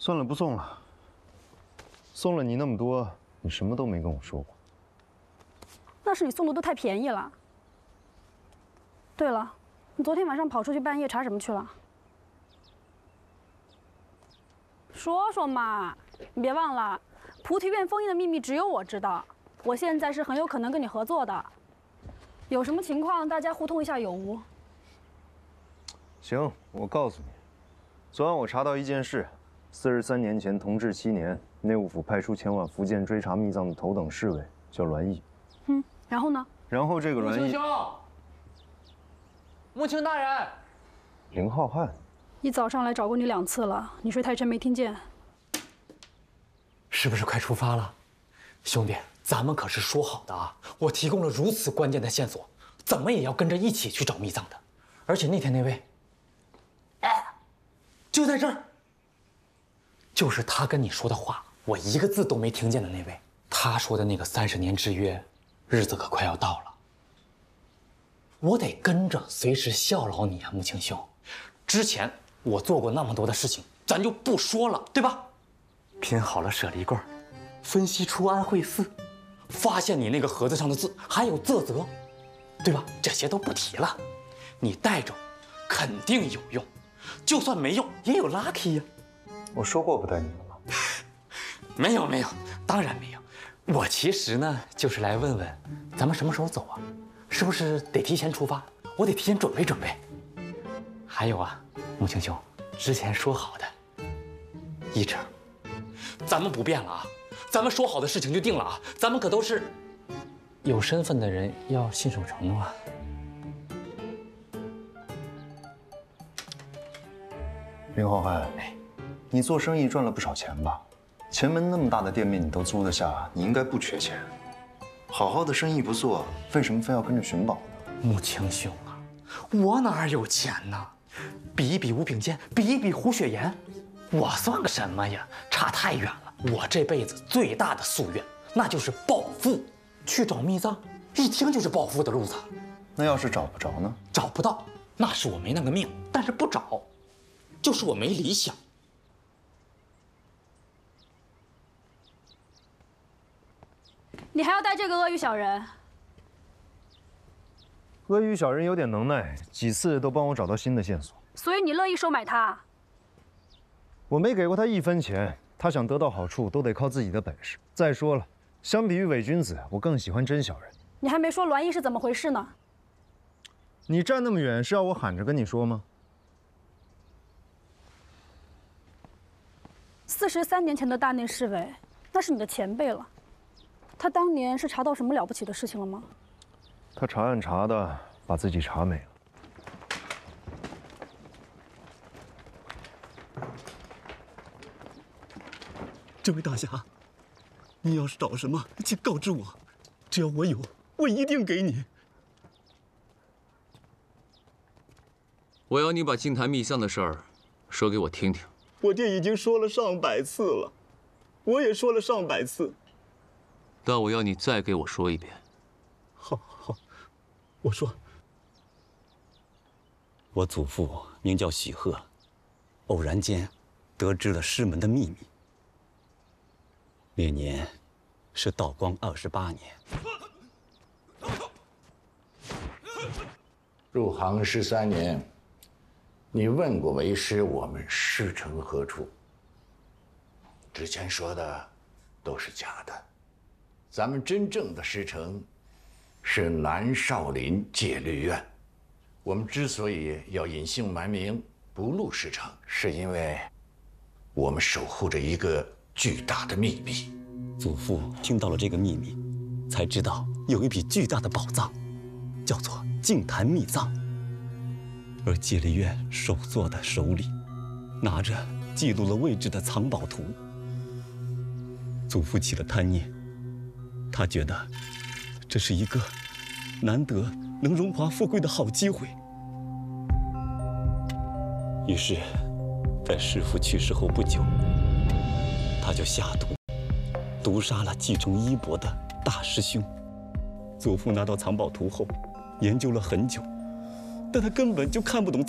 算了，不送了。送了你那么多，你什么都没跟我说过。 那是你送的都太便宜了。对了，你昨天晚上跑出去办夜查什么去了？说说嘛，你别忘了，菩提院封印的秘密只有我知道。我现在是很有可能跟你合作的，有什么情况大家互通一下有无。 行，我告诉你，昨晚我查到一件事：43年前同治7年，内务府派出前往福建追查密藏的头等侍卫叫栾毅。 然后呢？ 然后这个栾毅， 穆青大人， 凌浩瀚， 一早上来找过你2次了，你睡太沉没听见。 是不是快出发了？兄弟，咱们可是说好的啊！我提供了如此关键的线索，怎么也要跟着一起去找密藏的。而且那天那位，就在这儿，就是他跟你说的话，我一个字都没听见的那位。他说的那个30年之约，日子可快要到了。我得跟着随时效劳你啊，穆青兄。之前我做过那么多的事情，咱就不说了，对吧？拼好了舍利罐，分析出安慧寺，发现你那个盒子上的字还有啧啧，对吧？这些都不提了，你带着肯定有用，就算没用也有 lucky 呀。 我说过不带你的吗？ 没有，当然没有。我其实呢就是来问问，咱们什么时候走啊？是不是得提前出发？我得提前准备准备。还有啊，穆青兄，之前说好的，一成，咱们不变了啊！咱们说好的事情就定了啊！咱们可都是有身份的人，要信守承诺啊！ 凌浩瀚，你做生意赚了不少钱吧？前门那么大的店面你都租得下，你应该不缺钱。好好的生意不做，为什么非要跟着寻宝呢？ 穆青兄啊，我哪有钱呢？比一比吴秉坚，比一比胡雪岩，我算个什么呀？差太远了。我这辈子最大的夙愿，那就是暴富。去找密藏，一听就是暴富的路子。 那要是找不着呢？ 找不到，那是我没那个命；但是不找，就是我没理想。 你还要带这个鳄鱼小人？ 鳄鱼小人有点能耐，几次都帮我找到新的线索。 所以你乐意收买他？ 我没给过他1分钱，他想得到好处都得靠自己的本事。再说了，相比于伪君子，我更喜欢真小人。 你还没说栾毅是怎么回事呢？ 你站那么远，是要我喊着跟你说吗 ？43年前的大内侍卫，那是你的前辈了。他当年是查到什么了不起的事情了吗？ 他查案查的，把自己查没了。 这位大侠，你要是找什么，请告知我，只要我有，我一定给你。 我要你把净坛密藏的事儿说给我听听。 我爹已经说了上百次了，我也说了上百次。 但我要你再给我说一遍。 好，我说，我祖父名叫许鹤，偶然间得知了师门的秘密。那年是道光28年。 入行13年，你问过为师我们师承何处？之前说的都是假的。咱们真正的师承是南少林戒律院。我们之所以要隐姓埋名，不露师承，是因为我们守护着一个巨大的秘密。 祖父听到了这个秘密，才知道有一笔巨大的宝藏，叫做净坛密藏。而戒律院首座的手里，拿着记录了位置的藏宝图。祖父起了贪念。他觉得这是一个难得能荣华富贵的好机会，于是，在师父去世后不久，他就下毒，毒杀了继承衣钵的大师兄。祖父拿到藏宝图后，研究了很久，但他根本就看不懂